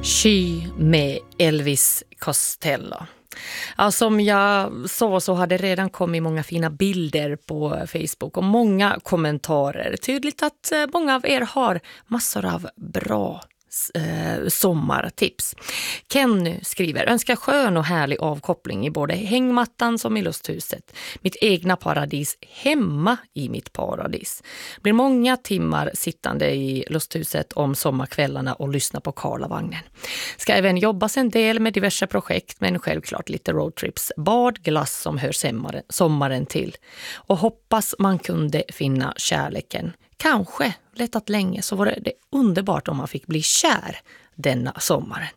Sky med Elvis Costello. Ja, som jag sa så hade redan kommit många fina bilder på Facebook och många kommentarer. Tydligt att många av er har massor av bra sommartips. Kenny skriver: önskar skön och härlig avkoppling i både hängmattan som i lusthuset. Mitt egna paradis hemma i mitt paradis. Blir många timmar sittande i lusthuset om sommarkvällarna och lyssna på Karlavagnen. Ska även jobbas en del med diverse projekt, men självklart lite roadtrips. Bad, glass som hör sommaren till. Och hoppas man kunde finna kärleken. Kanske letat länge, så var det underbart om man fick bli kär denna sommaren.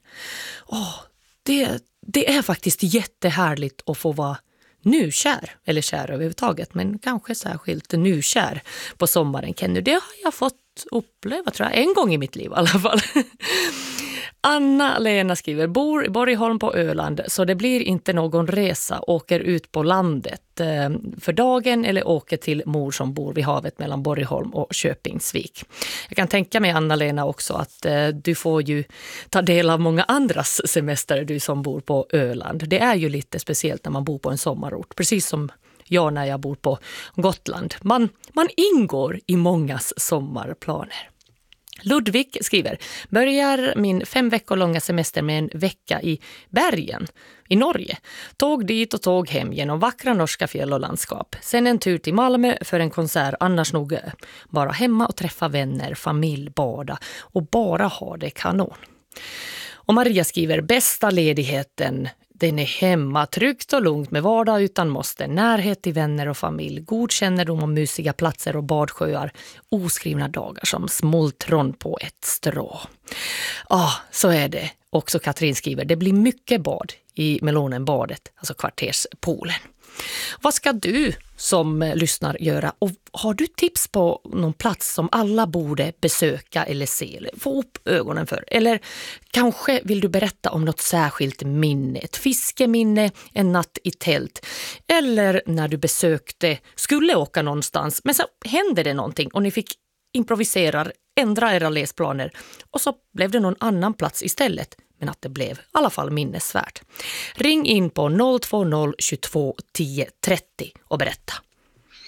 Det är faktiskt jättehärligt att få vara nykär, eller kär överhuvudtaget, men kanske särskilt nykär på sommaren. Kenny, det har jag fått uppleva, tror jag, en gång i mitt liv i alla fall. Anna-Lena skriver: bor i Borgholm på Öland, så det blir inte någon resa, åker ut på landet för dagen eller åker till mor som bor vid havet mellan Borgholm och Köpingsvik. Jag kan tänka mig, Anna-Lena, också att du får ju ta del av många andras semester, du som bor på Öland. Det är ju lite speciellt när man bor på en sommarort, precis som jag när jag bor på Gotland. Man ingår i mångas sommarplaner. Ludvig skriver: börjar min 5 veckor långa semester med en vecka i Bergen i Norge. Tåg dit och tåg hem genom vackra norska fjäll och landskap. Sen en tur till Malmö för en konsert, annars nog bara hemma och träffa vänner, familj, bada och bara ha det kanon. Och Maria skriver: bästa ledigheten, den är hemma, tryggt och lugnt med vardag utan måste, närhet till vänner och familj, god kännedom om mysiga platser och badsjöar, oskrivna dagar som smultron på ett strå. Så är det. Också Katrin skriver: det blir mycket bad i Melonenbadet, alltså kvarterspoolen. Vad ska du som lyssnar göra? Och har du tips på någon plats som alla borde besöka eller se eller få upp ögonen för? Eller kanske vill du berätta om något särskilt minne, ett fiskeminne, en natt i tält, eller när du skulle åka någonstans men så hände det någonting och ni fick improvisera, ändra era läsplaner och så blev det någon annan plats istället. Men att det blev i alla fall minnesvärt. Ring in på 020 22 10 30 och berätta.